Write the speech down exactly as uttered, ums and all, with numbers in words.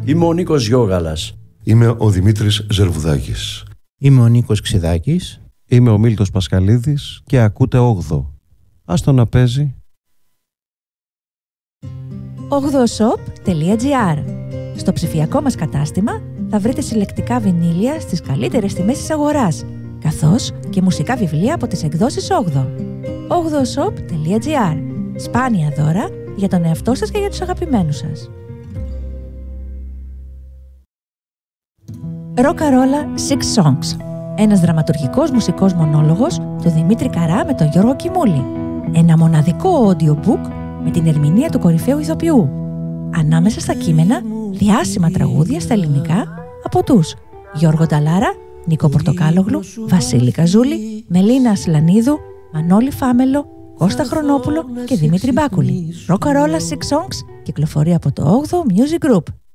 Είμαι ο Νίκος Γιώγαλας. Είμαι ο Δημήτρης Ζερβουδάκης. Είμαι ο Νίκος Ξιδάκης. Είμαι ο Μίλτος Πασχαλίδης και ακούτε όγδοο. Άστο να παίζει. όγδοο shop τελεία gr. Στο ψηφιακό μας κατάστημα θα βρείτε συλλεκτικά βινίλια στις καλύτερες τιμές της αγοράς, καθώς και μουσικά βιβλία από τις εκδόσεις όγδοο. όγδοο shop τελεία gr. Σπάνια δώρα για τον εαυτό σας και για τους αγαπημένους σας. Ροκαρόλα Six Songs. Ένας δραματουργικός μουσικός μονόλογος του Δημήτρη Καρά με τον Γιώργο Κιμούλη. Ένα μοναδικό audiobook με την ερμηνεία του κορυφαίου ηθοποιού. Ανάμεσα στα κείμενα, διάσημα τραγούδια στα ελληνικά από τους Γιώργο Νταλάρα, Νίκο Πορτοκάλογλου, Βασίλη Καζούλη, Μελίνα Ασλανίδου, Μανώλη Φάμελο, Κώστα Χρονόπουλο και Δημήτρη Μπάκουλη. Ροκαρόλα Six Songs κυκλοφορεί από το όγδοο Music Group.